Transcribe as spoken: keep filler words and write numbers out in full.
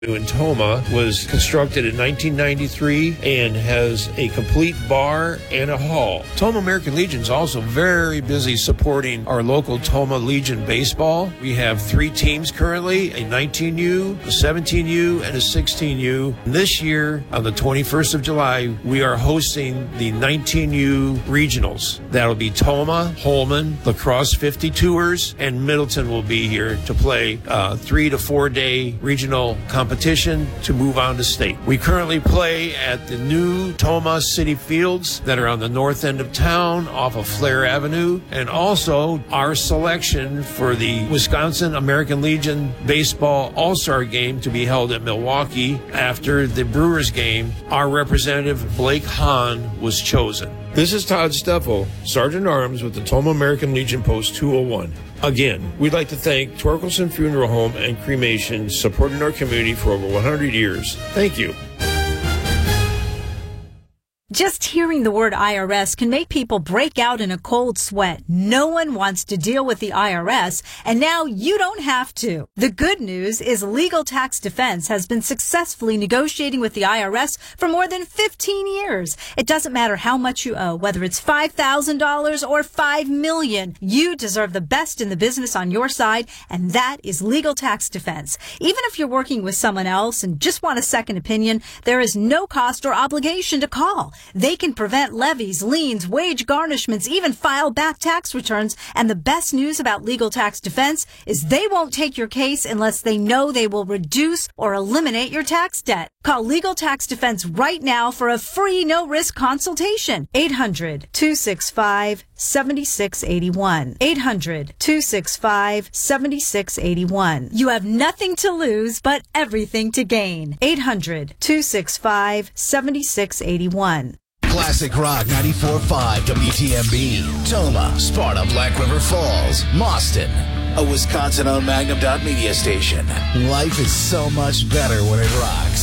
in Toma was constructed in nineteen ninety-three and has a complete bar and a hall. Toma American Legion is also very busy supporting our local Toma Legion baseball. We have three teams currently, a nineteen U, a seventeen U, and a sixteen U. This year, on the twenty-first of July, we are hosting the nineteen U regionals. That'll be Toma, Holman, Lacrosse fifty-two ers, and Middleton will be here to play uh, three to four day regional competition. Competition to move on to state. We currently play at the new Toma City Fields that are on the north end of town off of Flair Avenue, and also our selection for the Wisconsin American Legion Baseball All-Star Game to be held at Milwaukee after the Brewers game. Our representative Blake Hahn was chosen. This is Todd Steffel, Sergeant at Arms with the Toma American Legion Post two oh one. Again, we'd like to thank Torkelson Funeral Home and Cremation supporting our community for over one hundred years. Thank you. Just hearing the word I R S can make people break out in a cold sweat. No one wants to deal with the I R S, and now you don't have to. The good news is Legal Tax Defense has been successfully negotiating with the I R S for more than fifteen years. It doesn't matter how much you owe, whether it's five thousand dollars or five million dollars. You deserve the best in the business on your side, and that is Legal Tax Defense. Even if you're working with someone else and just want a second opinion, there is no cost or obligation to call. They can prevent levies, liens, wage garnishments, even file back tax returns. And the best news about Legal Tax Defense is they won't take your case unless they know they will reduce or eliminate your tax debt. Call Legal Tax Defense right now for a free no-risk consultation. eight hundred, two six five, seven six eight one. eight hundred, two six five, seven six eight one. You have nothing to lose but everything to gain. eight hundred, two six five, seven six eight one. Classic Rock ninety-four point five W T M B. Toma, Sparta, Black River Falls, Mauston. A Wisconsin-owned Magnum Dot Media station. Life is so much better when it rocks.